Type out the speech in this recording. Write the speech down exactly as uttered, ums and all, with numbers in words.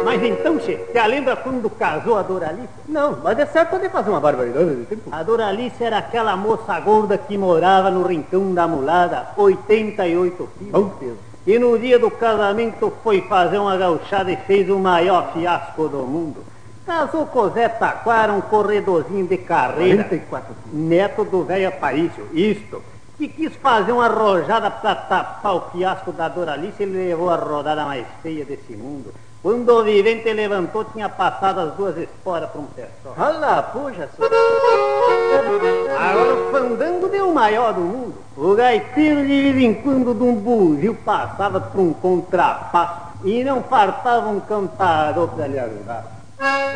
Mas então, che, te lembra quando casou a Doralice? Não, mas é certo poder fazer uma barbaridade. A Doralice era aquela moça gorda que morava no rincão da mulada, oitenta e oito filhos. Oh, Deus. E no dia do casamento foi fazer uma gauchada e fez o maior fiasco do mundo. Casou com Zé Taquara, um corredorzinho de carreira. quarenta e quatro. Neto do velho Aparício, isto. Que quis fazer uma arrojada para tapar o fiasco da Doralice, ele levou a rodada mais feia desse mundo. Quando o vivente levantou, tinha passado as duas esporas para um pé só. Olha, puxa, senhor. Agora o fandango deu o maior do mundo. O gaiteiro de vez em quando de um bugio passava por um contrapasso e não faltava um cantador para lhe ajudar.